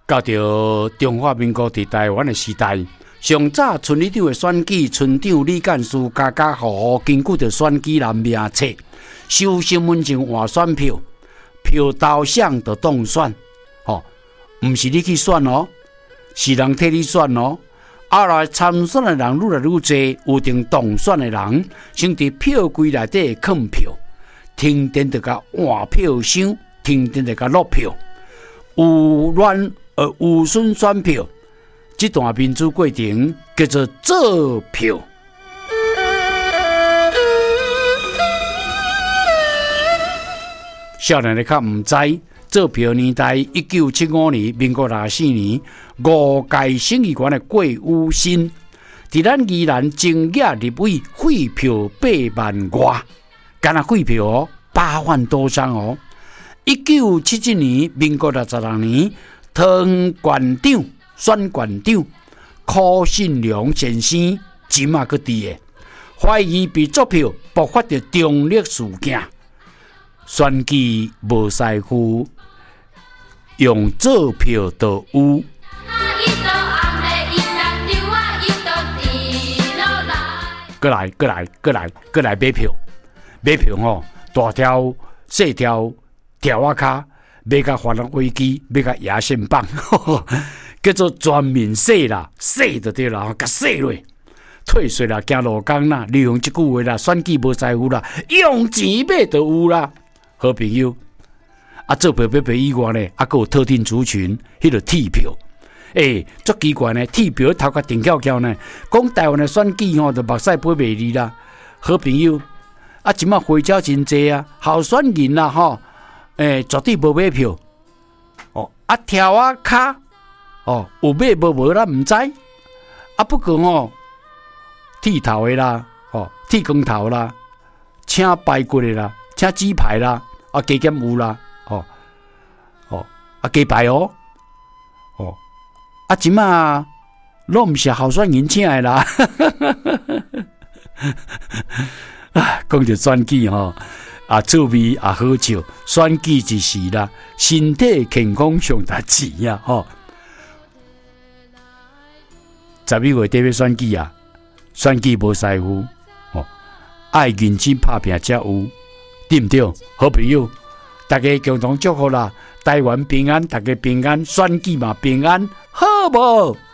到着中华民国伫台湾的时代，上早村里长的选举，村长、李干事家家户户根据着选举人名册，收身份证换选票，票投上就当选。唔是你去选哦，是人替你选哦。后来参选的人愈来愈多，有定当选的人，先伫票柜内底藏票，停电就甲换票箱，停电就甲落票，有乱有损选票。这段民主过程叫做做票。少年的较唔知。做票年代，1975年，民国64年，五届省议员的郭武新，伫咱宜兰正雅立委废票8万外，干那废票8万多张哦。1977年，民国66年，桃园县长选县长柯信良先生，今嘛搁伫的，怀疑被作票爆发着中立事件，选举无师傅。用做票就有，过来买票，买票吼，大条细条条啊卡，买甲发动飞机，买甲野线棒，叫做全面洗啦，洗就对啦，甲洗落，退税啦，行路工啦，利用这句话啦，选举无在乎啦，用钱买就有啦，好朋友。做票买票以外呢，还有特定族群，迄个铁票，足奇怪呢！铁票头壳定翘翘呢，讲台湾的选举吼，就目屎飞袂离啦。好朋友，即马花招真济啊，候选人啦吼，绝对无买票。条啊卡，有买无咱唔知。不过吼，剃头的啦，剃光头啦，请排骨的啦，请鸡排啦，加减有啦。鸡排哦，即马拢毋是候选人请的啦，讲着选举吼，趣味也好笑，选举一时啦，身体健康上大事呀吼。11月底要选举啊，选举无师傅，爱认真拍拼才有，对毋对？好朋友，大家共同祝福啦！台湾平安，大家平安，选举嘛平安，好无？